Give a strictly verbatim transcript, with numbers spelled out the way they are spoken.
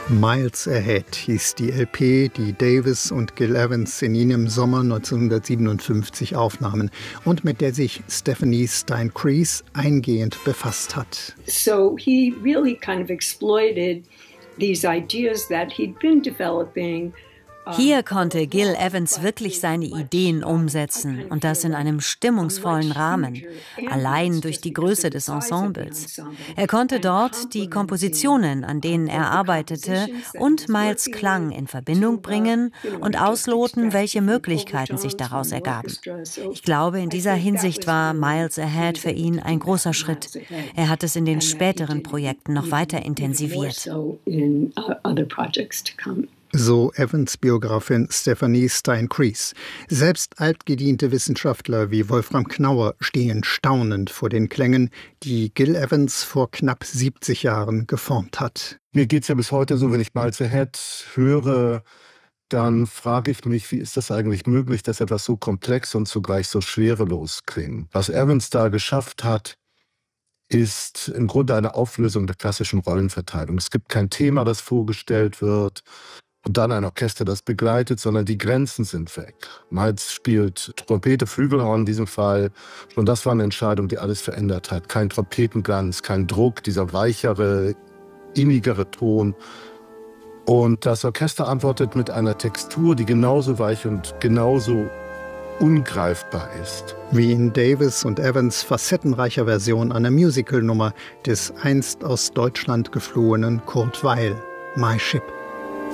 Miles Ahead hieß die L P, die Davis und Gil Evans in jenem Sommer neunzehnhundertsiebenundfünfzig aufnahmen und mit der sich Stephanie Stein-Creese eingehend befasst hat. So he really kind of exploited these ideas that he'd been developing. Hier konnte Gil Evans wirklich seine Ideen umsetzen und das in einem stimmungsvollen Rahmen, allein durch die Größe des Ensembles. Er konnte dort die Kompositionen, an denen er arbeitete, und Miles' Klang in Verbindung bringen und ausloten, welche Möglichkeiten sich daraus ergaben. Ich glaube, in dieser Hinsicht war Miles Ahead für ihn ein großer Schritt. Er hat es in den späteren Projekten noch weiter intensiviert. So Evans Biografin Stephanie Stein-Creese. Selbst altgediente Wissenschaftler wie Wolfram Knauer stehen staunend vor den Klängen, die Gil Evans vor knapp siebzig Jahren geformt hat. Mir geht's ja bis heute so, wenn ich Miles Ahead höre, dann frage ich mich, wie ist das eigentlich möglich, dass etwas so komplex und zugleich so schwerelos klingt. Was Evans da geschafft hat, ist im Grunde eine Auflösung der klassischen Rollenverteilung. Es gibt kein Thema, das vorgestellt wird und dann ein Orchester, das begleitet, sondern die Grenzen sind weg. Miles spielt Trompete, Flügelhorn in diesem Fall. Und das war eine Entscheidung, die alles verändert hat. Kein Trompetenglanz, kein Druck, dieser weichere, innigere Ton. Und das Orchester antwortet mit einer Textur, die genauso weich und genauso ungreifbar ist. Wie in Davis und Evans facettenreicher Version einer Musicalnummer des einst aus Deutschland geflohenen Kurt Weill, My Ship.